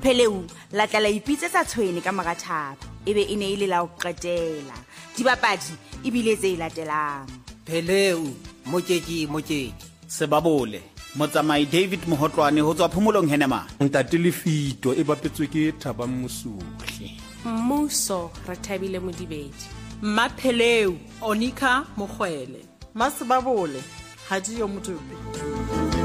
Pheleu la tla la ipitsetsa tshwene ka mora thaba ebe e ne ile la o qetela dibapadi e bile tse latelang Pheleu mokeki Sebabole motsamai David Mohotlwane ho tswa phomolong Henema Ntate Lefito e bapetswe ke Thabang Mosuhle Mmuso re Thabile Modibedi Mapheleu Onika Mogwele Masebabole Hadiyo Modupi